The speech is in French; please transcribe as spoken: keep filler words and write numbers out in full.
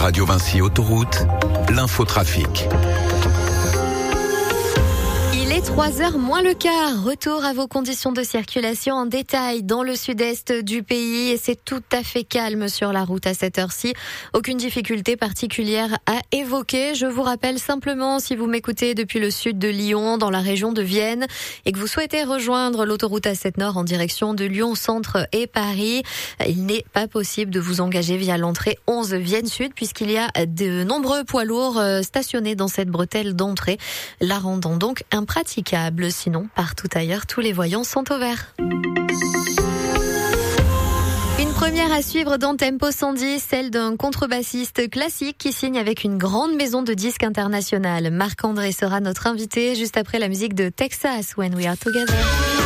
Radio Vinci Autoroute, l'infotrafic. Il est trois heures moins le quart. Retour à vos conditions de circulation en détail dans le sud-est du pays. Et c'est tout à fait calme sur la route à cette heure-ci. Aucune difficulté particulière à évoquer. Je vous rappelle simplement, si vous m'écoutez depuis le sud de Lyon, dans la région de Vienne, et que vous souhaitez rejoindre l'autoroute A sept Nord en direction de Lyon Centre et Paris, il n'est pas possible de vous engager via l'entrée onze Vienne Sud, puisqu'il y a de nombreux poids lourds stationnés dans cette bretelle d'entrée, la rendant donc impraticable. Sinon, partout ailleurs, tous les voyants sont au vert. Une première à suivre dans Tempo cent dix, celle d'un contrebassiste classique qui signe avec une grande maison de disques internationale. Marc-André sera notre invité juste après la musique de Texas, When We Are Together.